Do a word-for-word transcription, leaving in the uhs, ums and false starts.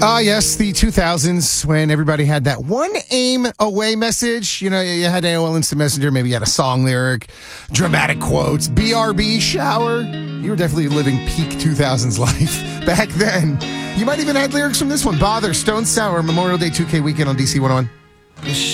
Ah, yes, the two thousands when everybody had that one aim away message. You know, you had A O L Instant Messenger, maybe you had a song lyric, dramatic quotes, B R B shower. You were definitely living peak two thousands life back then. You might even had lyrics from this one, Bother, Stone Sour, Memorial Day two K weekend on D C one oh one.